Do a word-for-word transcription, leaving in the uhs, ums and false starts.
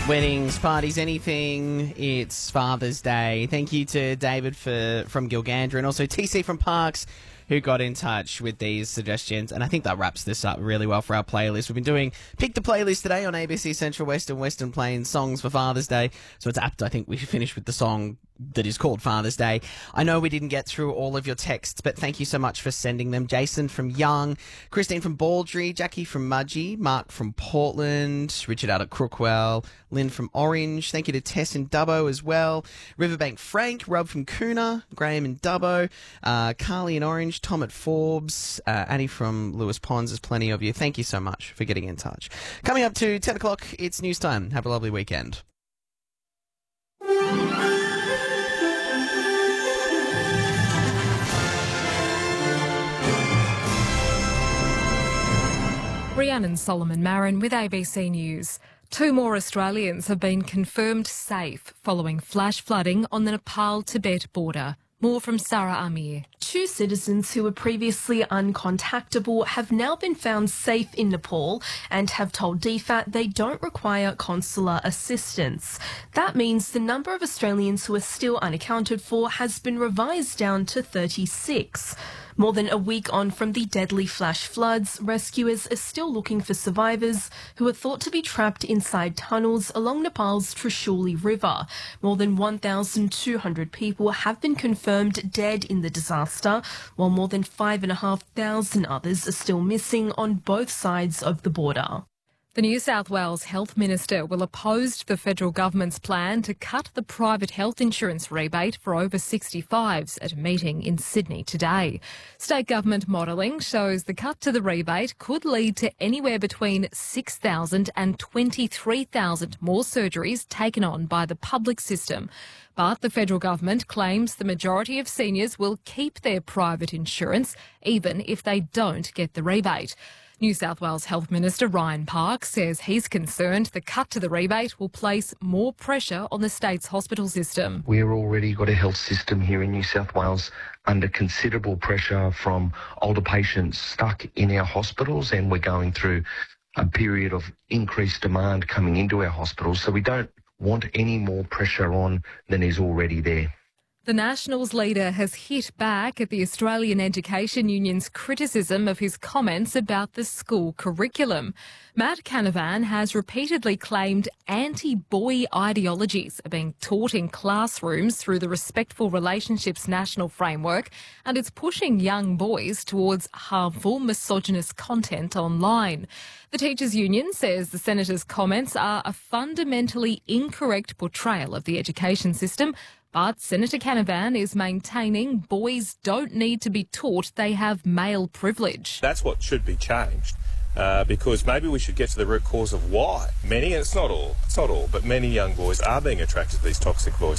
Weddings, parties, anything. It's Father's Day. Thank you to David for from Gilgandra and also T C from Parks who got in touch with these suggestions. And I think that wraps this up really well for our playlist. We've been doing Pick the Playlist today on A B C Central West and Western Plains songs for Father's Day. So it's apt, I think, we should finish with the song that is called Father's Day. I know we didn't get through all of your texts, but thank you so much for sending them. Jason from Young, Christine from Baldry, Jackie from Mudgee, Mark from Portland, Richard out at Crookwell, Lynn from Orange. Thank you to Tess in Dubbo as well. Riverbank Frank, Rob from Cooner, Graham in Dubbo, uh, Carly in Orange, Tom at Forbes, uh, Annie from Lewis Ponds. There's plenty of you. Thank you so much for getting in touch. Coming up to ten o'clock, it's news time. Have a lovely weekend. Rhiannon Solomon Marin with A B C News. Two more Australians have been confirmed safe following flash flooding on the Nepal-Tibet border. More from Sarah Amir. Two citizens who were previously uncontactable have now been found safe in Nepal and have told D F A T they don't require consular assistance. That means the number of Australians who are still unaccounted for has been revised down to thirty-six. More than a week on from the deadly flash floods, rescuers are still looking for survivors who are thought to be trapped inside tunnels along Nepal's Trishuli River. More than one thousand two hundred people have been confirmed dead in the disaster, while more than five thousand five hundred others are still missing on both sides of the border. The New South Wales Health Minister will oppose the federal government's plan to cut the private health insurance rebate for over sixty-fives at a meeting in Sydney today. State government modelling shows the cut to the rebate could lead to anywhere between six thousand and twenty-three thousand more surgeries taken on by the public system. But the federal government claims the majority of seniors will keep their private insurance even if they don't get the rebate. New South Wales Health Minister Ryan Park says he's concerned the cut to the rebate will place more pressure on the state's hospital system. We've already got a health system here in New South Wales under considerable pressure from older patients stuck in our hospitals, and we're going through a period of increased demand coming into our hospitals, so we don't want any more pressure on than is already there. The Nationals leader has hit back at the Australian Education Union's criticism of his comments about the school curriculum. Matt Canavan has repeatedly claimed anti-boy ideologies are being taught in classrooms through the Respectful Relationships National Framework, and it's pushing young boys towards harmful misogynist content online. The Teachers Union says the Senator's comments are a fundamentally incorrect portrayal of the education system, but Senator Canavan is maintaining boys don't need to be taught they have male privilege. That's what should be changed, uh, because maybe we should get to the root cause of why many, and it's not all, it's not all, but many young boys are being attracted to these toxic voices.